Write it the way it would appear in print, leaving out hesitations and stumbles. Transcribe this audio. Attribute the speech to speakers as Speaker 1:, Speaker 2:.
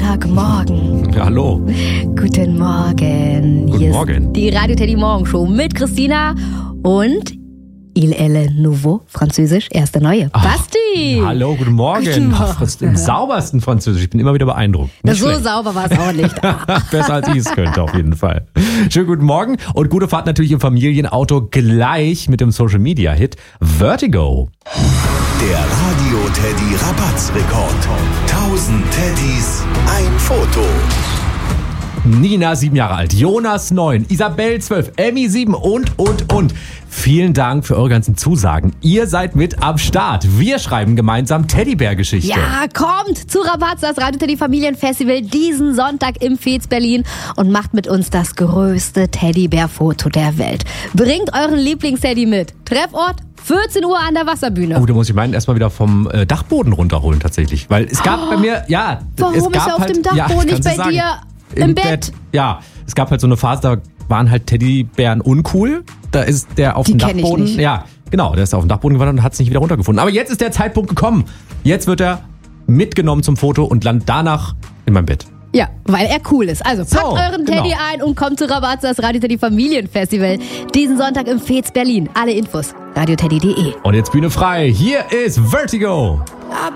Speaker 1: Sonntagmorgen.
Speaker 2: Ja, hallo.
Speaker 1: Guten Morgen.
Speaker 2: Guten Morgen.
Speaker 1: Ist die Radio Teddy Morgenshow mit Christina und Il est nouveau, französisch, erste neue. Basti!
Speaker 2: Hallo, guten Morgen.
Speaker 1: Guten Morgen.
Speaker 2: Ach, das ist im saubersten Französisch. Ich bin immer wieder beeindruckt. Nicht
Speaker 1: So
Speaker 2: schlecht.
Speaker 1: sauber war es auch nicht.
Speaker 2: Besser als ich es könnte, auf jeden Fall. Schönen guten Morgen und gute Fahrt natürlich im Familienauto gleich mit dem Social Media Hit Vertigo.
Speaker 3: Der Radio Teddy Rabattrekord. 1000 Teddys, ein Foto.
Speaker 2: Nina 7 Jahre alt, Jonas 9, Isabel 12, Emmy 7 und. Vielen Dank für eure ganzen Zusagen. Ihr seid mit am Start. Wir schreiben gemeinsam Teddybär-Geschichte.
Speaker 1: Ja, kommt zu Rabatz, das Radio Teddy Familienfestival diesen Sonntag im Fez Berlin und macht mit uns das größte Teddybär-Foto der Welt. Bringt euren Lieblingsteddy mit. Treffort 14 Uhr an der Wasserbühne.
Speaker 2: Oh, da muss ich meinen erstmal wieder vom Dachboden runterholen tatsächlich. Weil es gab bei mir, ja...
Speaker 1: Warum
Speaker 2: es
Speaker 1: ist
Speaker 2: gab
Speaker 1: er auf
Speaker 2: halt,
Speaker 1: dem Dachboden nicht bei dir im Bett?
Speaker 2: Ja, es gab halt so eine Phase, da waren halt Teddybären uncool. Da ist der auf dem
Speaker 1: kenn ich
Speaker 2: Dachboden...
Speaker 1: nicht.
Speaker 2: Ja, genau, der ist auf dem Dachboden gewandert und hat es nicht wieder runtergefunden. Aber jetzt ist der Zeitpunkt gekommen. Jetzt wird er mitgenommen zum Foto und landet danach in meinem Bett.
Speaker 1: Ja, weil er cool ist. Also packt
Speaker 2: So,
Speaker 1: euren
Speaker 2: genau.
Speaker 1: Teddy ein und kommt zu Rabatz, das Radio Teddy Familienfestival diesen Sonntag im Fez Berlin. Alle Infos radioteddy.de.
Speaker 2: Und jetzt Bühne frei. Hier ist Vertigo.
Speaker 4: I've